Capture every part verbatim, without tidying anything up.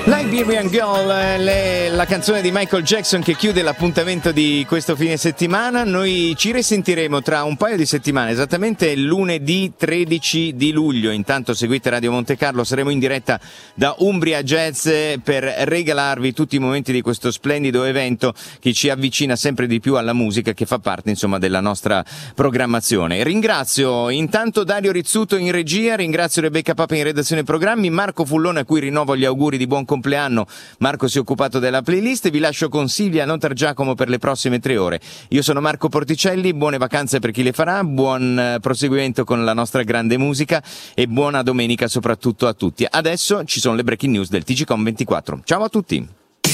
Liberian Girl, le, la canzone di Michael Jackson che chiude l'appuntamento di questo fine settimana. Noi ci risentiremo tra un paio di settimane, esattamente lunedì tredici di luglio. Intanto seguite Radio Monte Carlo, saremo in diretta da Umbria Jazz per regalarvi tutti i momenti di questo splendido evento che ci avvicina sempre di più alla musica, che fa parte insomma della nostra programmazione. Ringrazio intanto Dario Rizzuto in regia, ringrazio Rebecca Papa in redazione programmi, Marco Fullone a cui rinnovo gli auguri di buon compleanno. Marco si è occupato della playlist. Vi lascio con Silvia Notargiacomo per le prossime tre ore. Io sono Marco Porticelli, buone vacanze per chi le farà, buon proseguimento con la nostra grande musica e buona domenica soprattutto a tutti. Adesso ci sono le breaking news del T G Com ventiquattro. Ciao a tutti.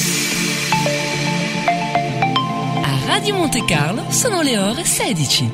A Radio Monte Carlo sono le ore sedici.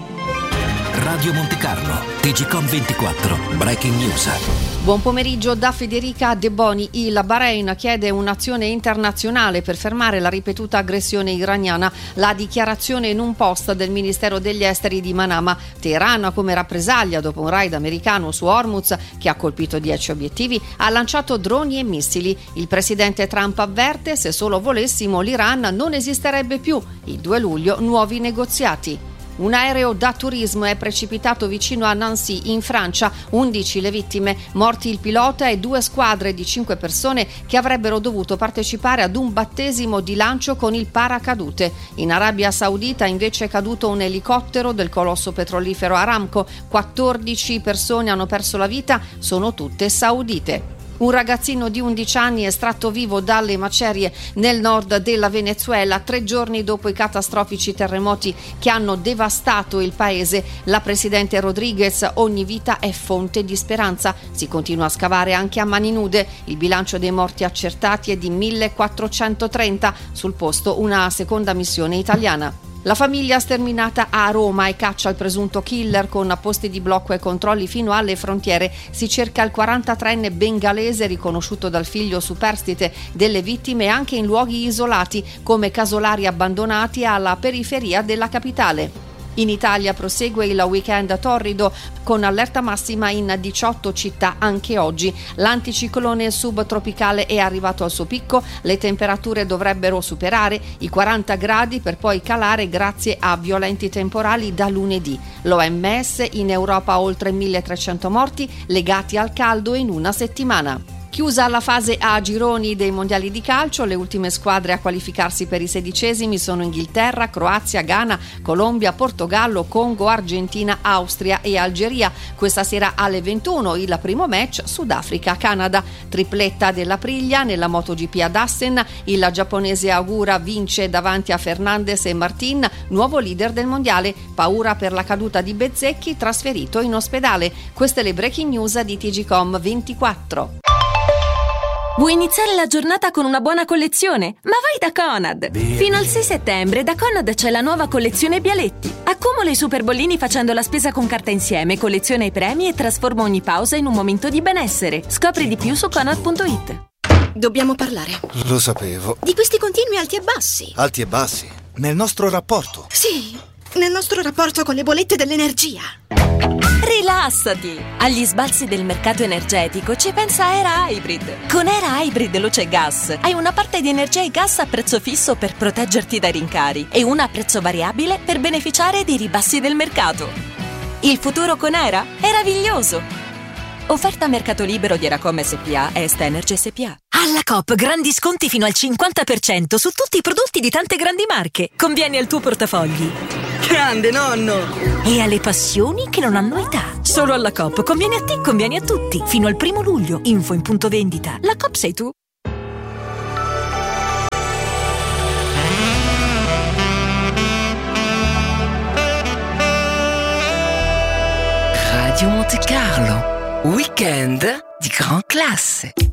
Radio Monte Carlo, T G Com ventiquattro, breaking news. Buon pomeriggio da Federica De Boni. Il Bahrain chiede un'azione internazionale per fermare la ripetuta aggressione iraniana. La dichiarazione in un post del Ministero degli Esteri di Manama. Teheran, come rappresaglia dopo un raid americano su Hormuz che ha colpito dieci obiettivi, ha lanciato droni e missili. Il presidente Trump avverte: se solo volessimo l'Iran non esisterebbe più. Il due luglio nuovi negoziati. Un aereo da turismo è precipitato vicino a Nancy, in Francia. undici le vittime, morti il pilota e due squadre di cinque persone che avrebbero dovuto partecipare ad un battesimo di lancio con il paracadute. In Arabia Saudita invece è caduto un elicottero del colosso petrolifero Aramco. quattordici persone hanno perso la vita, sono tutte saudite. Un ragazzino di undici anni estratto vivo dalle macerie nel nord della Venezuela tre giorni dopo i catastrofici terremoti che hanno devastato il paese. La presidente Rodriguez: ogni vita è fonte di speranza. Si continua a scavare anche a mani nude. Il bilancio dei morti accertati è di millequattrocentotrenta. Sul posto una seconda missione italiana. La famiglia sterminata a Roma e caccia il presunto killer con posti di blocco e controlli fino alle frontiere. Si cerca il quarantatreenne bengalese riconosciuto dal figlio superstite delle vittime anche in luoghi isolati come casolari abbandonati alla periferia della capitale. In Italia prosegue il weekend torrido con allerta massima in diciotto città anche oggi. L'anticiclone subtropicale è arrivato al suo picco, le temperature dovrebbero superare i quaranta gradi per poi calare grazie a violenti temporali da lunedì. L'O M S in Europa oltre milletrecento morti legati al caldo in una settimana. Chiusa la fase A gironi dei mondiali di calcio, le ultime squadre a qualificarsi per i sedicesimi sono Inghilterra, Croazia, Ghana, Colombia, Portogallo, Congo, Argentina, Austria e Algeria. Questa sera alle ventuno il primo match Sudafrica-Canada. Tripletta della Priglia nella MotoGP ad Assen, il giapponese Agura vince davanti a Fernandez e Martin, nuovo leader del mondiale. Paura per la caduta di Bezzecchi, trasferito in ospedale. Queste le breaking news di T G Com ventiquattro. Vuoi iniziare la giornata con una buona collezione? Ma vai da Conad! Fino al sei settembre da Conad c'è la nuova collezione Bialetti. Accumula i super bollini facendo la spesa con carta insieme, colleziona i premi e trasforma ogni pausa in un momento di benessere. Scopri di più su conad punto it. Dobbiamo parlare. Lo sapevo. Di questi continui alti e bassi. Alti e bassi? Nel nostro rapporto? Sì, nel nostro rapporto con le bollette dell'energia. Rilassati! Agli sbalzi del mercato energetico ci pensa Era Hybrid. Con Era Hybrid Luce e Gas hai una parte di energia e gas a prezzo fisso per proteggerti dai rincari e una a prezzo variabile per beneficiare dei ribassi del mercato. Il futuro con Era è meraviglioso! Offerta a mercato libero di Eracom S P A e Est Energy S P A. Alla Coop grandi sconti fino al cinquanta per cento su tutti i prodotti di tante grandi marche. Convieni al tuo portafogli. Grande nonno! E alle passioni che non hanno età. Solo alla Coop. Convieni a te, convieni a tutti. Fino al primo luglio. Info in punto vendita. La Coop sei tu. Radio Monte Carlo. Weekend di gran classe.